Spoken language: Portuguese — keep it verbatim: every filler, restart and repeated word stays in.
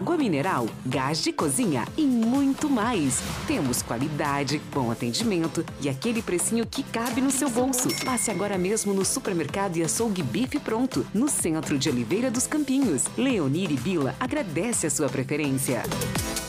água mineral, gás de cozinha e muito mais. Temos qualidade, bom atendimento e aquele precinho que cabe no seu bolso. Passe agora mesmo no Supermercado e Açougue Bife Pronto, no centro de Oliveira dos Campinhos. Leonir e Bila agradece a sua preferência.